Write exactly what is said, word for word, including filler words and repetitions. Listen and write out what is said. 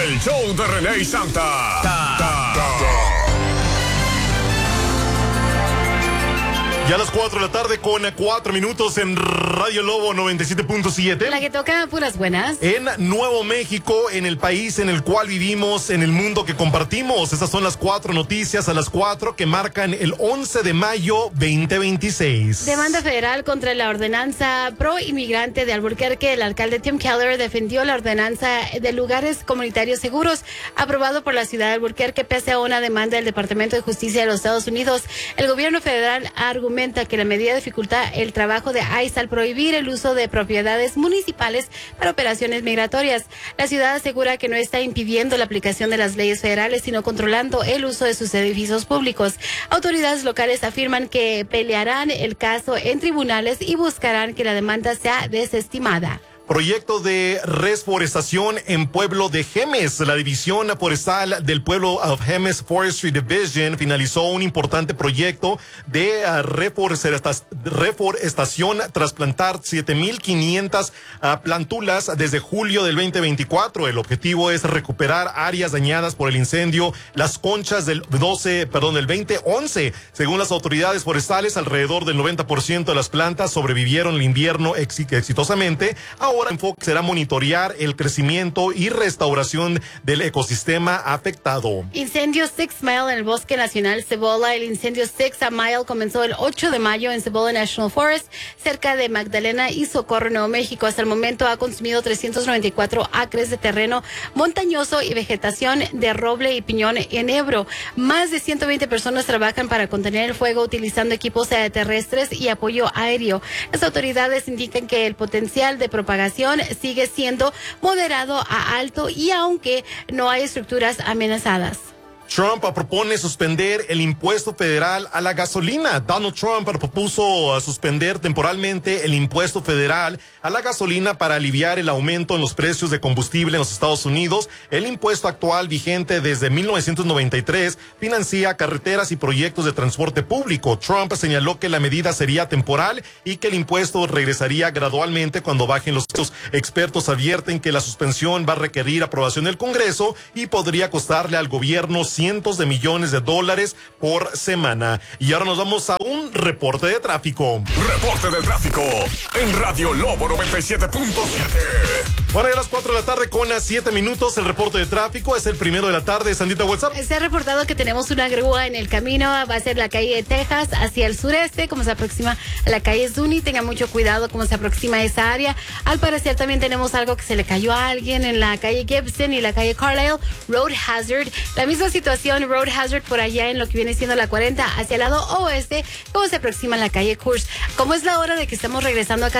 El show de René y Santa. Ta, ta, ta. Ya a las cuatro de la tarde con cuatro minutos en Radio Lobo noventa y siete punto siete. La que toca puras buenas. En Nuevo México, en el país en el cual vivimos, en el mundo que compartimos. Esas son las cuatro noticias a las cuatro que marcan el once de mayo veinte veintiséis. Demanda federal contra la ordenanza pro inmigrante de Albuquerque. El alcalde Tim Keller defendió la ordenanza de lugares comunitarios seguros aprobado por la ciudad de Albuquerque pese a una demanda del Departamento de Justicia de los Estados Unidos. El gobierno federal argumenta que la medida dificulta el trabajo de ICE al prohibir el uso de propiedades municipales para operaciones migratorias. La ciudad asegura que no está impidiendo la aplicación de las leyes federales, sino controlando el uso de sus edificios públicos. Autoridades locales afirman que pelearán el caso en tribunales y buscarán que la demanda sea desestimada. Proyecto de reforestación en pueblo de Gemes. La división forestal del pueblo of Gemes Forestry Division finalizó un importante proyecto de uh, reforestación tras plantar siete mil quinientas uh, plantulas desde julio del veinte veinticuatro. El objetivo es recuperar áreas dañadas por el incendio Las Conchas del doce, perdón, del veinte once. Según las autoridades forestales, alrededor del noventa por ciento de las plantas sobrevivieron el invierno ex exitosamente. Ahora el enfoque será monitorear el crecimiento y restauración del ecosistema afectado. Incendio Six Mile en el Bosque Nacional Cebolla. El incendio Six Mile comenzó el ocho de mayo en Cebolla National Forest, cerca de Magdalena y Socorro, Nuevo México. Hasta el momento ha consumido trescientos noventa y cuatro acres de terreno montañoso y vegetación de roble y piñón enebro. Más de ciento veinte personas trabajan para contener el fuego utilizando equipos terrestres y apoyo aéreo. Las autoridades indican que el potencial de propagación sigue siendo moderado a alto y aunque no hay estructuras amenazadas. Trump propone suspender el impuesto federal a la gasolina. Donald Trump propuso suspender temporalmente el impuesto federal a la gasolina para aliviar el aumento en los precios de combustible en los Estados Unidos. El impuesto actual, vigente desde mil novecientos noventa y tres, financia carreteras y proyectos de transporte público. Trump señaló que la medida sería temporal y que el impuesto regresaría gradualmente cuando bajen los precios. Expertos advierten que la suspensión va a requerir aprobación del Congreso y podría costarle al gobierno cientos de millones de dólares por semana. Y ahora nos vamos a un reporte de tráfico. Reporte de tráfico en Radio Lobo noventa y siete punto siete. Bueno, ya a las cuatro de la tarde con siete minutos. El reporte de tráfico es el primero de la tarde. Sandita, WhatsApp. Se ha reportado que tenemos una grúa en el camino. Va a ser la calle de Texas hacia el sureste, como se aproxima a la calle Zuni. Tenga mucho cuidado como se aproxima a esa área. Al parecer también tenemos algo que se le cayó a alguien en la calle Gibson y la calle Carlisle. Road hazard. La misma situación, road hazard por allá en lo que viene siendo la cuarenta hacia el lado oeste, como se aproxima a la calle Kurz. Como es la hora de que estamos regresando acá